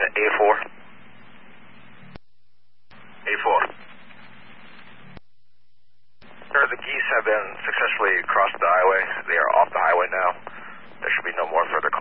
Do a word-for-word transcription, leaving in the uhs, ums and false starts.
unit A four. A four. Sir, the geese have been successfully crossed the highway. They are off the highway now. There should be no more further